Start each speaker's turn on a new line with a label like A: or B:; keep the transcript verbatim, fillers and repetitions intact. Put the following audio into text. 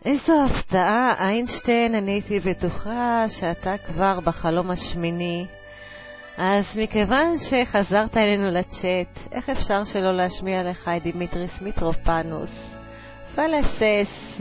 A: איזו הפתעה, איינשטיין, אני הייתי בטוחה שאתה כבר בחלום השמיני. אז מכיוון שחזרת אלינו לצ'אט, איך אפשר שלא להשמיע לך את דימיטריס מיטרופנוס? פלסס,